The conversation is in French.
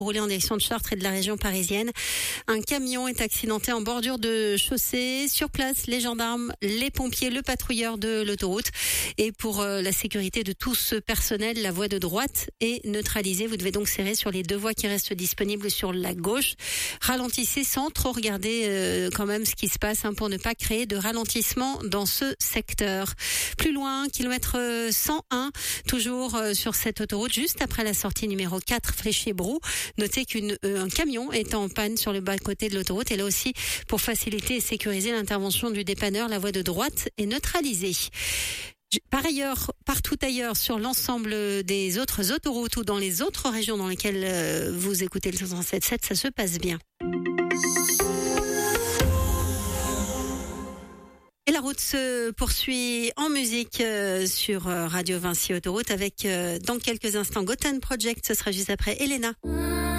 roulé en direction de Chartres et de la région parisienne. Un camion est accidenté en bordure de chaussée. Sur place, les gendarmes, les pompiers, le patrouilleur de l'autoroute. Et pour la sécurité de tout ce personnel, la voie de droite est neutralisée. Vous devez donc serrer sur les deux voies qui restent disponibles sur la gauche. Ralentissez sans trop regarder quand même ce qui se passe pour ne pas créer de ralentissement dans ce secteur. Plus loin, kilomètre 101, toujours sur cette autoroute, juste après la sortie numéro 4, Fléché-Brou. Notez qu'un camion est en panne sur le bas-côté de l'autoroute. Et là aussi, pour faciliter et sécuriser l'intervention du dépanneur, la voie de droite est neutralisée. Par ailleurs, partout ailleurs, sur l'ensemble des autres autoroutes ou dans les autres régions dans lesquelles vous écoutez le 107.7, ça se passe bien. Et la route se poursuit en musique sur Radio Vinci Autoroute avec dans quelques instants Gotham Project. Ce sera juste après Elena.